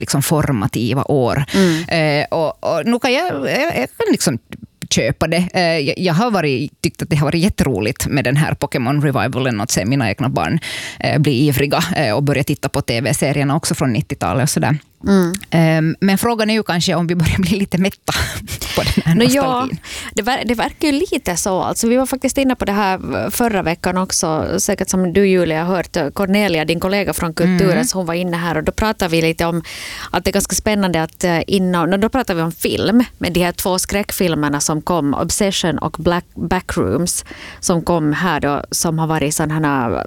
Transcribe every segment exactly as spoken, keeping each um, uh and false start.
liksom formativa år. Mm. Eh, och, och nu kan jag, jag, jag kan liksom köpa det. Eh, jag, jag har varit, tyckt att det har varit jätteroligt med den här Pokémon-revivalen, att se mina egna barn eh, bli ivriga eh, och börja titta på tv-serierna också från nittiotalet och sådär. Mm. Um, men frågan är ju kanske om vi börjar bli lite mätta på den här nostalgin. Ja, det, ver- det verkar ju lite så. Alltså, vi var faktiskt inne på det här förra veckan också, säkert som du Julia har hört. Cornelia, din kollega från Kulturen, mm. hon var inne här och då pratade vi lite om att det är ganska spännande att inom, då pratade vi om film med de här två skräckfilmerna som kom, Obsession och Black Backrooms, som kom här då, som har varit sådana här,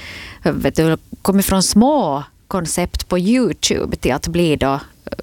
vet du, kommit från små koncept på YouTube till att bli då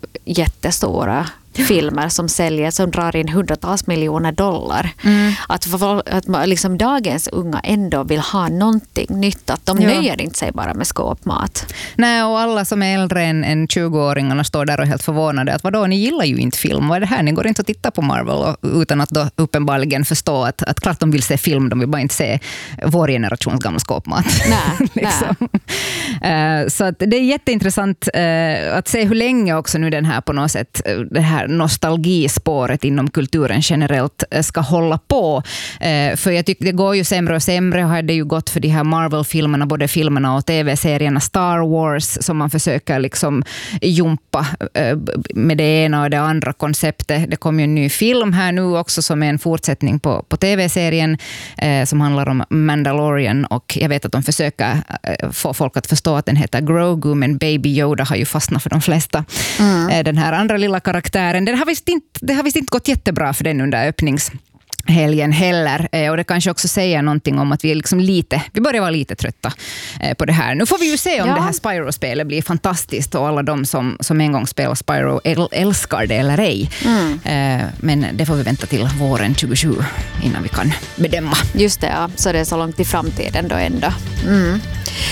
jättestora filmer som säljer, som drar in hundratals miljoner dollar. Mm. Att, att liksom dagens unga ändå vill ha någonting nytt. Att de ja. nöjer inte sig bara med skåpmat. Nej, och alla som är äldre än, än tjugo-åringarna står där och är helt förvånade. Att vadå, ni gillar ju inte film. Vad är det här? Ni går inte att titta på Marvel och, utan att då uppenbarligen förstå att, att klart de vill se film. De vill bara inte se vår generations gamla skåpmat. Nej, liksom. nej. Uh, så att det är jätteintressant uh, att se hur länge också nu den här på något sätt, uh, det här nostalgispåret inom kulturen generellt ska hålla på. Eh, för jag tycker det går ju sämre och sämre. Har det ju gått för de här Marvel-filmerna, både filmerna och tv-serierna. Star Wars som man försöker liksom jumpa eh, med det ena och det andra konceptet. Det kom ju en ny film här nu också som är en fortsättning på, på tv-serien eh, som handlar om Mandalorian, och jag vet att de försöker eh, få folk att förstå att den heter Grogu, men Baby Yoda har ju fastnat för de flesta. Mm. Eh, den här andra lilla karaktären, det har visst inte, det har visst inte gått jättebra för den under öppningshelgen heller. Eh, och det kanske också säger någonting om att vi är liksom lite, vi börjar vara lite trötta eh, på det här. Nu får vi ju se om ja. det här Spyro-spelet blir fantastiskt och alla de som, som en gång spelar Spyro äl, älskar det eller ej. Mm. Eh, men det får vi vänta till våren tjugosju innan vi kan bedöma. Just det, ja. Så det är så långt i framtiden då ändå. Mm.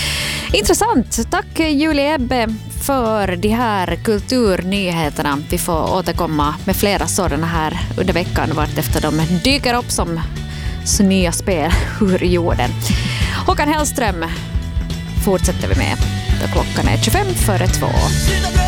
Intressant. Tack Julia Ebbe för de här kulturnyheterna. Vi får återkomma med flera sådana här under veckan vart efter de dyker upp som nya spel ur jorden. Håkan Hellström fortsätter vi med. Klockan är tjugofem före två.